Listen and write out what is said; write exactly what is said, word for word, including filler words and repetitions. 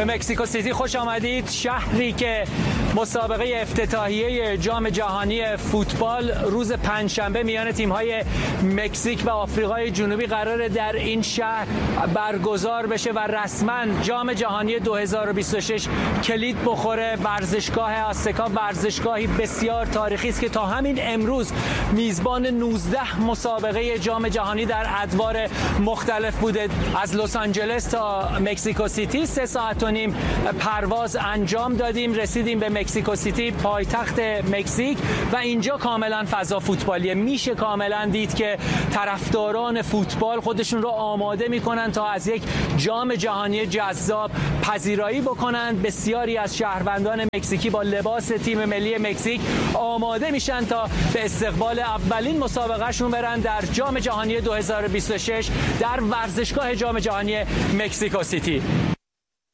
به مکزیکو سیتی خوش آمدید، شهری که مسابقه افتتاحیه جام جهانی فوتبال روز پنجشنبه میان تیم‌های مکزیک و آفریقای جنوبی قراره در این شهر برگزار بشه و رسما جام جهانی دو هزار و بیست و شش کلید بخوره. ورزشگاه آزتکا ورزشگاهی بسیار تاریخی است که تا همین امروز میزبان نوزده مسابقه جام جهانی در ادوار مختلف بوده. از لس آنجلس تا مکزیکو سیتی سه ساعت و نیم پرواز انجام دادیم، رسیدیم به مکزیکو سیتی پایتخت مکزیک و اینجا کاملا فضا فوتبالیه. میشه کاملا دید که طرفداران فوتبال خودشون رو آماده میکنن تا از یک جام جهانی جذاب پذیرایی بکنن. بسیاری از شهروندان مکزیکی با لباس تیم ملی مکزیک آماده میشن تا به استقبال اولین مسابقهشون برن در جام جهانی دو هزار و بیست و شش در ورزشگاه جام جهانی مکزیکو سیتی.